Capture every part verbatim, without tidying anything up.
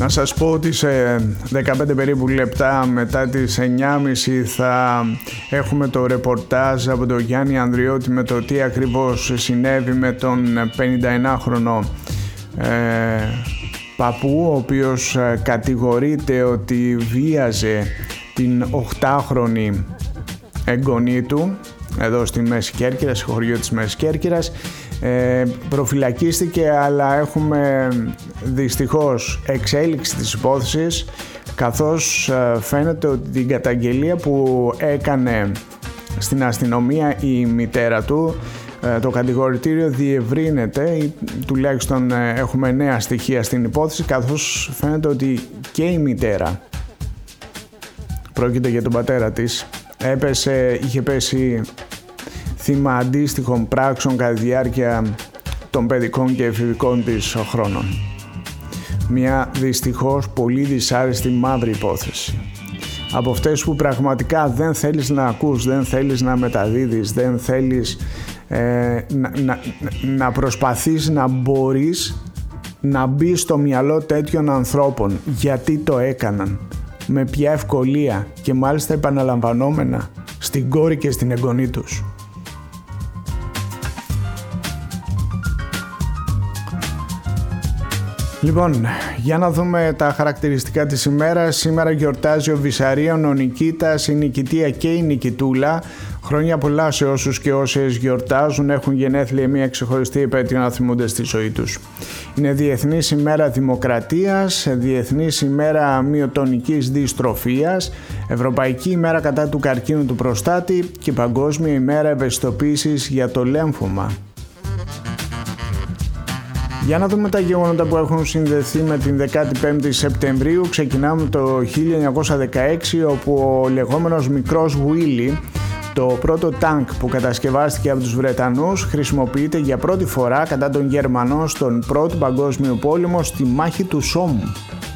Να σας πω ότι σε δεκαπέντε περίπου λεπτά μετά τις εννιά και μισή θα έχουμε το ρεπορτάζ από τον Γιάννη Ανδριώτη με το τι ακριβώς συνέβη με τον πενηνταεννάχρονο ε, παππού, ο οποίος κατηγορείται ότι βίαζε την οχτάχρονη εγγονή του εδώ στη Μέση Κέρκυρα, σε χωριό της Μέσης Κέρκυρας. Ε, προφυλακίστηκε, αλλά έχουμε δυστυχώς εξέλιξη της υπόθεσης, καθώς ε, φαίνεται ότι την καταγγελία που έκανε στην αστυνομία η μητέρα του, ε, το κατηγορητήριο διευρύνεται ή τουλάχιστον ε, έχουμε νέα στοιχεία στην υπόθεση, καθώς φαίνεται ότι και η μητέρα, πρόκειται για τον πατέρα της, έπεσε, είχε πέσει θύμα αντίστοιχων πράξεων κατά τη διάρκεια των παιδικών και εφηβικών της χρόνων. Μια δυστυχώς πολύ δυσάρεστη μαύρη υπόθεση. Από αυτές που πραγματικά δεν θέλεις να ακούς, δεν θέλεις να μεταδίδεις, δεν θέλεις ε, να, να, να προσπαθείς να μπορείς να μπει στο μυαλό τέτοιων ανθρώπων. Γιατί το έκαναν, με ποια ευκολία και μάλιστα επαναλαμβανόμενα στην κόρη και στην εγγονή τους. Λοιπόν, για να δούμε τα χαρακτηριστικά της ημέρας. Σήμερα γιορτάζει ο Βυσαρίων, ο Νικήτας, η Νικητία και η Νικητούλα. Χρόνια πολλά σε όσους και όσες γιορτάζουν, έχουν γενέθλια, μια ξεχωριστή επέτειο να θυμούνται στη ζωή τους. Είναι Διεθνής ημέρα Δημοκρατίας, Διεθνής ημέρα Μυοτονικής Δυστροφίας, Ευρωπαϊκή ημέρα κατά του καρκίνου του προστάτη και Παγκόσμια ημέρα ευαισθητοποίησης για το λέμφωμα. Για να δούμε τα γεγονότα που έχουν συνδεθεί με την δεκαπέντε Σεπτεμβρίου. Ξεκινάμε το χίλια εννιακόσια δεκαέξι, όπου ο λεγόμενος μικρός Βουίλι, το πρώτο τάγκ που κατασκευάστηκε από τους Βρετανούς, χρησιμοποιείται για πρώτη φορά κατά των Γερμανών στον Πρώτο Παγκόσμιο Πόλεμο στη μάχη του Σόμου.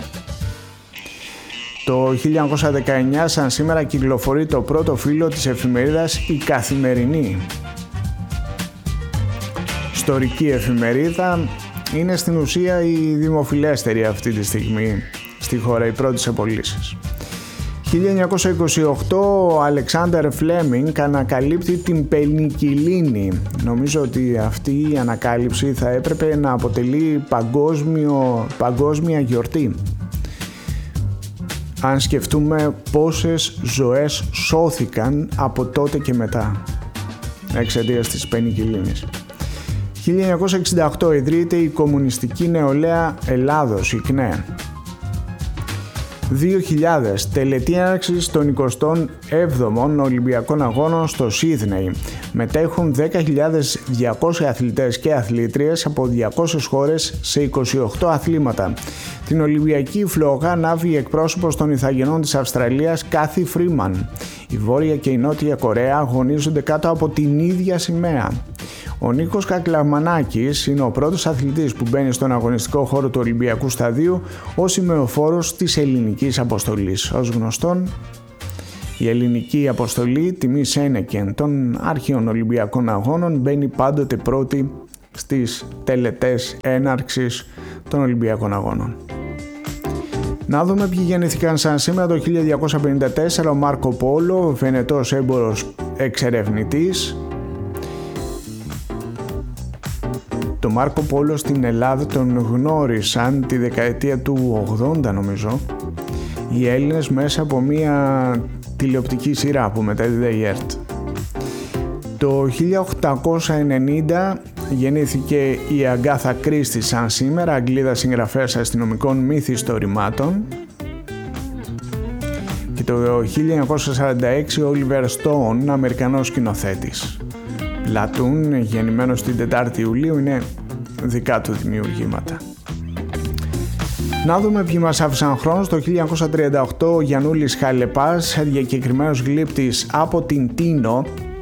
Το χίλια εννιακόσια δεκαεννιά, σαν σήμερα, κυκλοφορεί το πρώτο φύλλο της εφημερίδας Η Καθημερινή. Ιστορική εφημερίδα, είναι στην ουσία η δημοφιλέστερη αυτή τη στιγμή στη χώρα, η πρώτη σε πωλήσεις. χίλια εννιακόσια είκοσι οκτώ, ο Αλεξάνδερ Φλέμινγκ ανακαλύπτει την πενικυλίνη. Νομίζω ότι αυτή η ανακάλυψη θα έπρεπε να αποτελεί παγκόσμιο, παγκόσμια γιορτή, αν σκεφτούμε πόσες ζωές σώθηκαν από τότε και μετά εξαιτίας της πενικυλίνης. χίλια εννιακόσια εξήντα οκτώ ιδρύεται η Κομμουνιστική Νεολαία Ελλάδος, η ΚΝΕ. δύο χιλιάδες, τελετή έναρξης των εικοστών έβδομων Ολυμπιακών Αγώνων στο Σίδνεϊ. Μετέχουν δέκα χιλιάδες διακόσιοι αθλητές και αθλήτριες από διακόσιες χώρες σε είκοσι οκτώ αθλήματα. Την Ολυμπιακή φλόγα ανάβει εκπρόσωπος των ηθαγενών της Αυστραλίας, Κάθι Φρίμαν. Η Βόρεια και η Νότια Κορέα αγωνίζονται κάτω από την ίδια σημαία. Ο Νίκος Κακλαμανάκης είναι ο πρώτος αθλητής που μπαίνει στον αγωνιστικό χώρο του Ολυμπιακού Σταδίου ως σημεοφόρος της ελληνικής αποστολής. Ως γνωστόν, η ελληνική αποστολή τιμής Σένεκεν των αρχαίων Ολυμπιακών Αγώνων μπαίνει πάντοτε πρώτη στις τελετές έναρξης των Ολυμπιακών Αγώνων. Να δούμε ποιοι γεννήθηκαν σαν σήμερα. Το χίλια διακόσια πενήντα τέσσερα, ο Μάρκο Πόλο, Βενετός έμπορος εξερευνητής. Το Μάρκο Πόλο στην Ελλάδα τον γνώρισαν τη δεκαετία του ογδόντα, νομίζω, οι Έλληνες μέσα από μια τηλεοπτική σειρά που μετέδιδε η ΕΡΤ. Το χίλια οκτακόσια ενενήντα γεννήθηκε η Αγκάθα Κρίστη σαν σήμερα, Αγγλίδα συγγραφέας αστυνομικών μυθιστορημάτων. Και το χίλια εννιακόσια σαράντα έξι ο Όλιβερ Στόουν, Αμερικανός σκηνοθέτης. Πλατούν, γεννημένος την τετάρτη Ιουλίου, είναι δικά του δημιουργήματα. Να δούμε ποιοι μας άφησαν χρόνο. Στο χίλια εννιακόσια τριάντα οκτώ ο Γιαννούλης Χαλεπάς, διακεκριμένος γλύπτης από την Τίνο,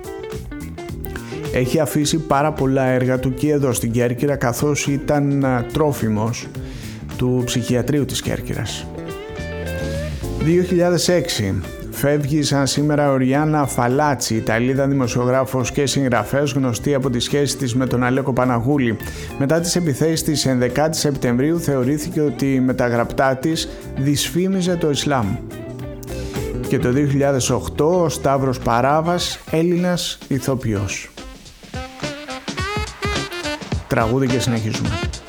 έχει αφήσει πάρα πολλά έργα του και εδώ στην Κέρκυρα, καθώς ήταν τρόφιμος του ψυχιατρίου της Κέρκυρας. δύο χιλιάδες έξι Φεύγει σαν σήμερα ο Ριάννα Φαλάτσι, Ιταλίδα δημοσιογράφος και συγγραφέας, γνωστή από τη σχέση της με τον Αλέκο Παναγούλη. Μετά τις επιθέσεις της ενδεκάτη Σεπτεμβρίου θεωρήθηκε ότι με τα γραπτά της δυσφήμιζε το Ισλάμ. Και το δύο χιλιάδες οκτώ ο Σταύρος Παράβας, Έλληνας ηθοποιός. Τραγούδι και συνεχίζουμε.